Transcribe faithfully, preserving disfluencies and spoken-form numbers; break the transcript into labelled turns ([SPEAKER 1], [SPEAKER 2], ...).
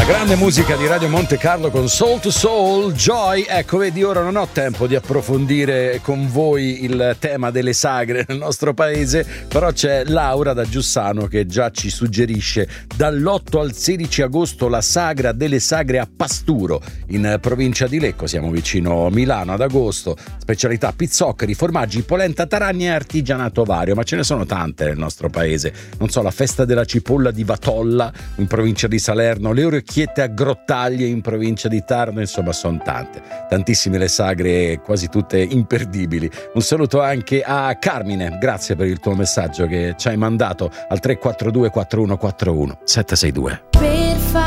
[SPEAKER 1] La grande musica di Radio Monte Carlo con Soul to Soul, Joy. Ecco, vedi, ora non ho tempo di approfondire con voi il tema delle sagre nel nostro paese, però c'è Laura da Giussano che già ci suggerisce dall'otto al sedici agosto la sagra delle sagre a Pasturo, in provincia di Lecco, siamo vicino Milano. Ad agosto, specialità pizzoccheri, formaggi, polenta, taragna e artigianato vario, ma ce ne sono tante nel nostro paese. Non so, la festa della cipolla di Vatolla in provincia di Salerno, le orecchiette a Grottaglie in provincia di Tarno, insomma sono tante, tantissime le sagre, quasi tutte imperdibili. Un saluto anche a Carmine, grazie per il tuo messaggio che ci hai mandato al tre quattro due quattro uno quattro uno sette sei due.